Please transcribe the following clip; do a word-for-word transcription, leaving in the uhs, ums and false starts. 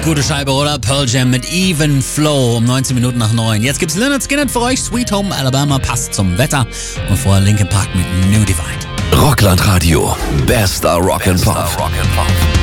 gute Scheibe, oder? Pearl Jam mit Even Flow um neunzehn Minuten nach neun. Jetzt gibt's Lynyrd Skynyrd für euch. Sweet Home Alabama passt zum Wetter. Und vorher Linkin Park mit New Divide. Rockland Radio. Bester Rock and Pop.